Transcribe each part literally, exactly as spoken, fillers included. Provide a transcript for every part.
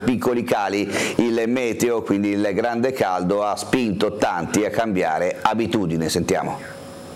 Piccoli cali, il meteo, quindi il grande caldo, ha spinto tanti a cambiare abitudine. Sentiamo.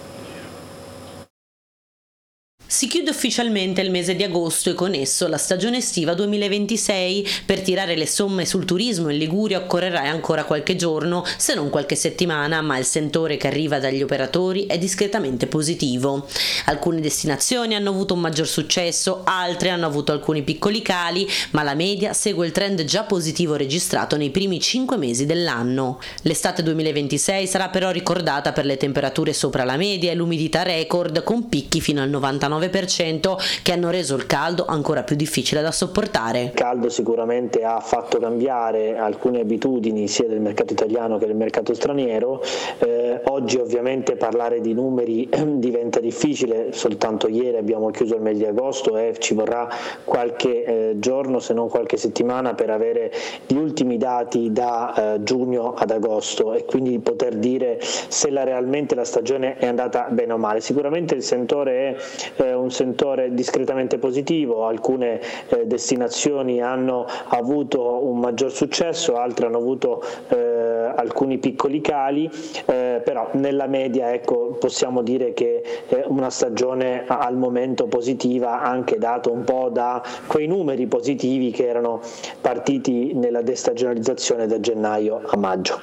Si chiude ufficialmente il mese di agosto e con esso la stagione estiva duemilaventisei. Per tirare le somme sul turismo in Liguria occorrerà ancora qualche giorno, se non qualche settimana, ma il sentore che arriva dagli operatori è discretamente positivo. Alcune destinazioni hanno avuto un maggior successo, altre hanno avuto alcuni piccoli cali, ma la media segue il trend già positivo registrato nei primi cinque mesi dell'anno. L'estate duemilaventisei sarà però ricordata per le temperature sopra la media e l'umidità record, con picchi fino al novantanove per cento, che hanno reso il caldo ancora più difficile da sopportare. Il caldo sicuramente ha fatto cambiare alcune abitudini sia del mercato italiano che del mercato straniero. Eh, oggi ovviamente parlare di numeri diventa difficile, soltanto ieri abbiamo chiuso il mese di agosto e ci vorrà qualche eh, giorno, se non qualche settimana, per avere gli ultimi dati da eh, giugno ad agosto e quindi poter dire se la, realmente la stagione è andata bene o male. Sicuramente il sentore è eh, un sentore discretamente positivo, alcune eh, destinazioni hanno avuto un maggior successo, altre hanno avuto eh, alcuni piccoli cali, eh, però nella media ecco, possiamo dire che è una stagione al momento positiva, anche dato un po' da quei numeri positivi che erano partiti nella destagionalizzazione da gennaio a maggio.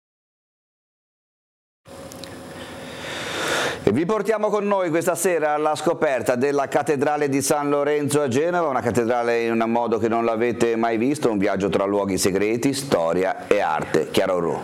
E vi portiamo con noi questa sera alla scoperta della cattedrale di San Lorenzo a Genova, una cattedrale in un modo che non l'avete mai visto, un viaggio tra luoghi segreti, storia e arte. Chiaro Ru.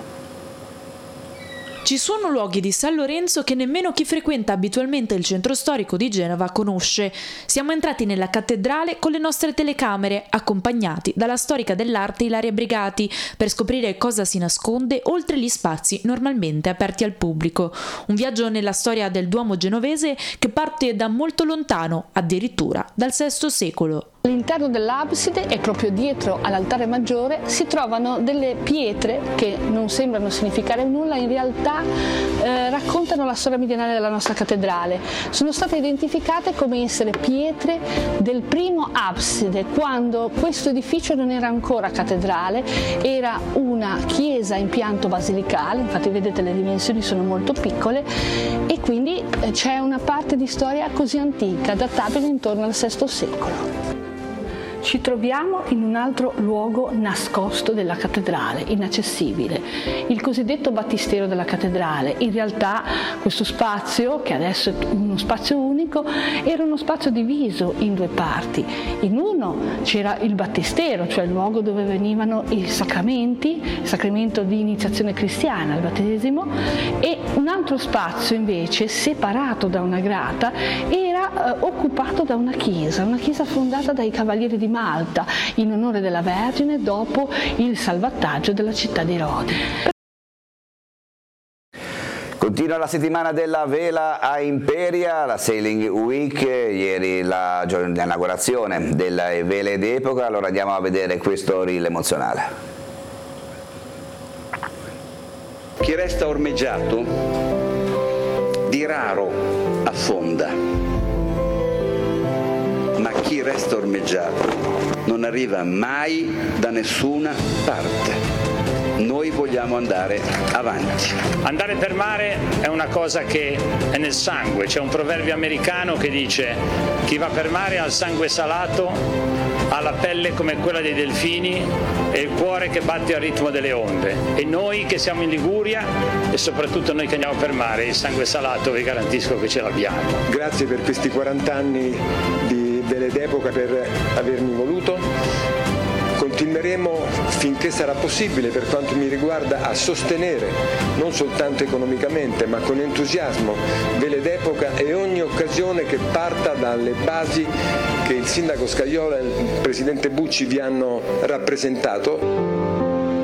Ci sono luoghi di San Lorenzo che nemmeno chi frequenta abitualmente il centro storico di Genova conosce. Siamo entrati nella cattedrale con le nostre telecamere, accompagnati dalla storica dell'arte Ilaria Brigati, per scoprire cosa si nasconde oltre gli spazi normalmente aperti al pubblico. Un viaggio nella storia del Duomo genovese che parte da molto lontano, addirittura dal sesto secolo. All'interno dell'abside e proprio dietro all'altare maggiore si trovano delle pietre che non sembrano significare nulla, in realtà eh, raccontano la storia millenaria della nostra cattedrale. Sono state identificate come essere pietre del primo abside, quando questo edificio non era ancora cattedrale, era una chiesa in pianto basilicale, infatti vedete le dimensioni sono molto piccole e quindi eh, c'è una parte di storia così antica, databile intorno al sesto secolo. Ci troviamo in un altro luogo nascosto della cattedrale, inaccessibile, il cosiddetto battistero della cattedrale. In realtà questo spazio, che adesso è uno spazio unico, era uno spazio diviso in due parti. In uno c'era il battistero, cioè il luogo dove venivano i sacramenti, il sacramento di iniziazione cristiana, il battesimo, e un altro spazio invece, separato da una grata, era eh, occupato da una chiesa, una chiesa fondata dai Cavalieri di Malta in onore della Vergine dopo il salvataggio della città di Rodi. Continua la settimana della vela a Imperia, la Sailing Week, ieri la giornata di inaugurazione delle vele d'epoca, allora andiamo a vedere questo reel emozionale. Chi resta ormeggiato di raro affonda, ma chi resta ormeggiato non arriva mai da nessuna parte. Noi vogliamo andare avanti. Andare per mare è una cosa che è nel sangue. C'è un proverbio americano che dice: chi va per mare ha il sangue salato, ha la pelle come quella dei delfini e il cuore che batte al ritmo delle onde. E noi che siamo in Liguria, e soprattutto noi che andiamo per mare, il sangue salato vi garantisco che ce l'abbiamo. Grazie per questi quaranta anni di vele d'epoca, per avermi voluto. Continueremo finché sarà possibile, per quanto mi riguarda, a sostenere, non soltanto economicamente, ma con entusiasmo, vele d'epoca e ogni occasione che parta dalle basi che il sindaco Scajola e il presidente Bucci vi hanno rappresentato.